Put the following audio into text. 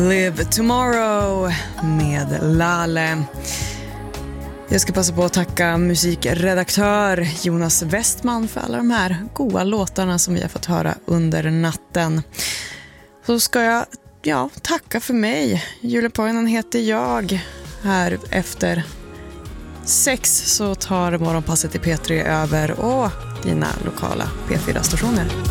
Live Tomorrow med Lale. Jag ska passa på att tacka musikredaktör Jonas Westman för alla de här goda låtarna som vi har fått höra under natten. Så ska jag tacka för mig. Julia Poinen heter jag. Här efter 6 så tar morgonpasset i P3 över och dina lokala P4-stationer.